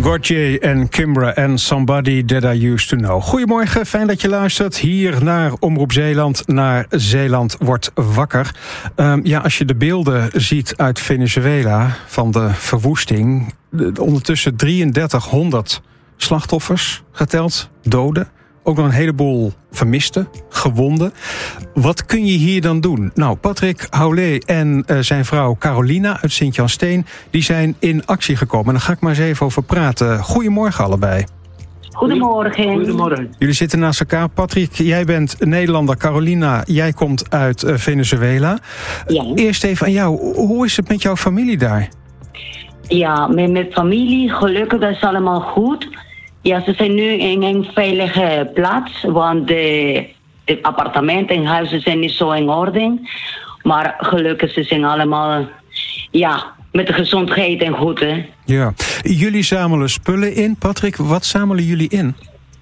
Gautier en Kimbra en Somebody That I Used To Know. Goedemorgen, fijn dat je luistert hier naar Omroep Zeeland, naar Zeeland wordt wakker. Als je de beelden ziet uit Venezuela van de verwoesting, ondertussen 3300 slachtoffers geteld, doden. Ook nog een heleboel vermisten, gewonden. Wat kun je hier dan doen? Nou, Patrick Houlet en zijn vrouw Carolina uit Sint-Jan Steen, die zijn in actie gekomen. En daar ga ik maar eens even over praten. Goedemorgen allebei. Goedemorgen. Goedemorgen. Jullie zitten naast elkaar. Patrick, jij bent Nederlander. Carolina, jij komt uit Venezuela. Ja. Eerst even aan jou. Hoe is het met jouw familie daar? Ja, met mijn familie, gelukkig, dat is allemaal goed. Ja, ze zijn nu in een veilige plaats, want de appartementen en huizen zijn niet zo in orde. Maar gelukkig, ze zijn allemaal, met de gezondheid en goed, hè. Ja. Jullie zamelen spullen in. Patrick, wat zamelen jullie in?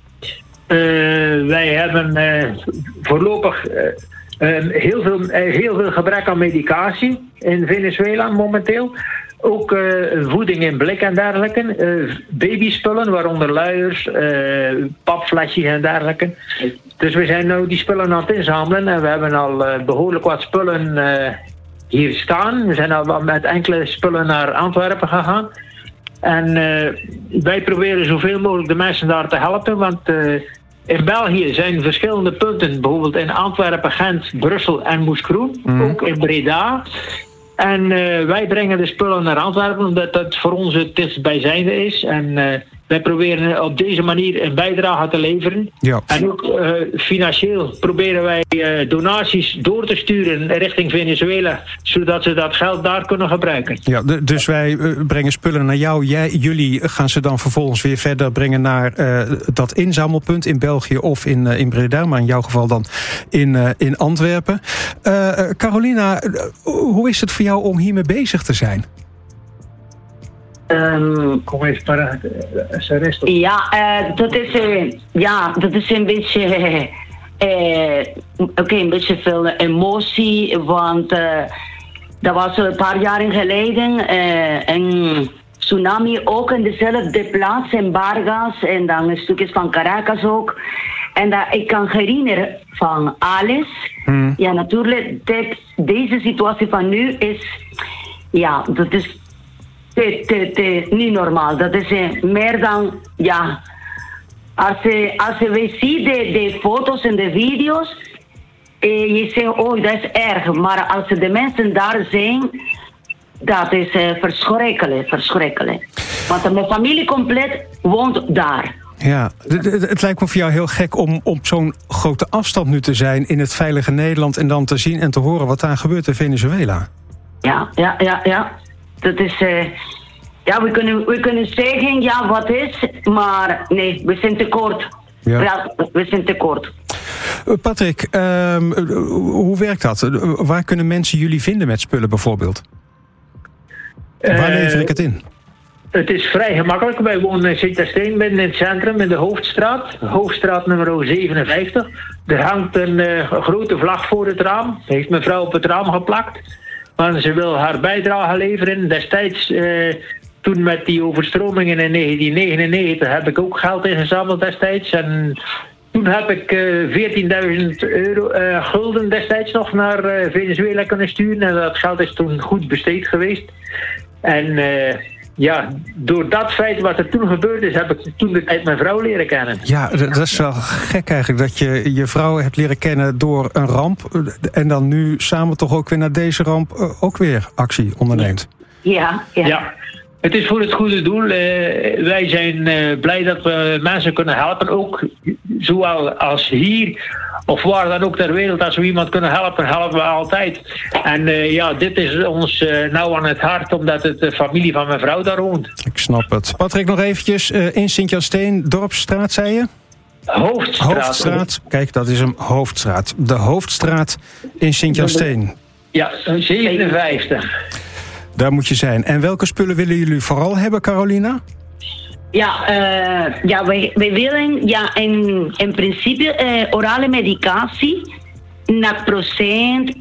Wij hebben voorlopig heel veel gebrek aan medicatie in Venezuela momenteel. Ook voeding in blik en dergelijke. Babyspullen, waaronder luiers, papflesjes en dergelijke. Dus we zijn nu die spullen aan het inzamelen. En we hebben al behoorlijk wat spullen hier staan. We zijn al met enkele spullen naar Antwerpen gegaan. En wij proberen zoveel mogelijk de mensen daar te helpen. Want in België zijn verschillende punten. Bijvoorbeeld in Antwerpen, Gent, Brussel en Moeskroen. Ook in Breda. En wij brengen de spullen naar Antwerpen, omdat dat voor ons het dichtstbijzijnde is. En wij proberen op deze manier een bijdrage te leveren. Ja. En ook financieel proberen wij donaties door te sturen richting Venezuela, zodat ze dat geld daar kunnen gebruiken. Ja, dus wij brengen spullen naar jou. Jullie gaan ze dan vervolgens weer verder brengen naar dat inzamelpunt in België of in Breda, maar in jouw geval dan in Antwerpen. Carolina, hoe is het voor jou om hiermee bezig te zijn? Kom eens para rest. Dat is een beetje een beetje veel emotie, want dat was een paar jaren geleden een tsunami ook in dezelfde plaats in Vargas en dan een stukjes van Caracas ook. En dat ik kan herinneren van alles. Ja, natuurlijk, deze situatie van nu is, dat is niet normaal. Dat is meer dan, als we zien de foto's en de video's, je zegt, oh, dat is erg. Maar als de mensen daar zijn, dat is verschrikkelijk. Want mijn familie compleet woont daar. Ja, het lijkt me voor jou heel gek om op zo'n grote afstand nu te zijn in het veilige Nederland en dan te zien en te horen wat daar gebeurt in Venezuela. Ja. Dat is, we kunnen zeggen, wat is, maar nee, we zijn tekort. Ja, we zijn tekort. Patrick, hoe werkt dat? Waar kunnen mensen jullie vinden met spullen bijvoorbeeld? Waar lever ik het in? Het is vrij gemakkelijk. Wij wonen in Sint-Jan Steen, midden in het centrum, in de Hoofdstraat nummer 57. Er hangt een grote vlag voor het raam. Heeft mevrouw op het raam geplakt. Want ze wil haar bijdrage leveren. Destijds, toen met die overstromingen in 1999, heb ik ook geld ingezameld destijds. En toen heb ik 14.000 gulden destijds nog naar Venezuela kunnen sturen. En dat geld is toen goed besteed geweest. En door dat feit wat er toen gebeurd is, heb ik toen de tijd mijn vrouw leren kennen. Ja, dat is wel gek eigenlijk dat je je vrouw hebt leren kennen door een ramp. En dan nu samen toch ook weer naar deze ramp ook weer actie onderneemt. Ja. Het is voor het goede doel. Wij zijn blij dat we mensen kunnen helpen. Ook zowel als hier of waar dan ook ter wereld. Als we iemand kunnen helpen, helpen we altijd. En dit is ons nou aan het hart, omdat het de familie van mijn vrouw daar woont. Ik snap het. Patrick, nog eventjes in Sint-Jan Steen, Dorpsstraat, zei je? Hoofdstraat. Kijk, dat is een Hoofdstraat. De Hoofdstraat in Sint-Jan Steen. Ja, 57. Daar moet je zijn. En welke spullen willen jullie vooral hebben, Carolina? Wij willen in principe orale medicatie, naproxen,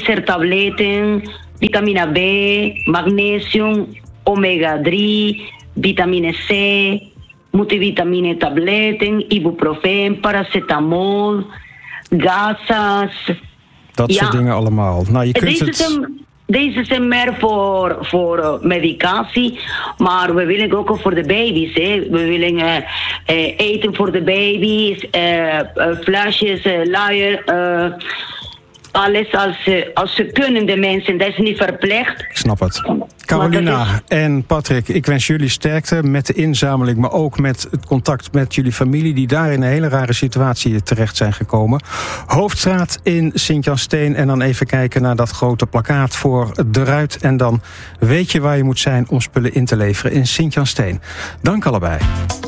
ijzertabletten, vitamine B, magnesium, omega 3, vitamine C, multivitamine tabletten, ibuprofen, paracetamol, gasas. Dat soort dingen allemaal. Nou, je kunt Deze zijn meer voor medicatie, maar we willen ook voor de baby's. Hè. We willen eten voor de baby's, flesjes, luier, alles als ze kunnen, de mensen. Dat is niet verplicht. Ik snap het. Carolina en Patrick, ik wens jullie sterkte met de inzameling, maar ook met het contact met jullie familie die daar in een hele rare situatie terecht zijn gekomen. Hoofdstraat in Sint-Jansteen en dan even kijken naar dat grote plakkaat voor de Ruit en dan weet je waar je moet zijn om spullen in te leveren in Sint-Jansteen. Dank allebei.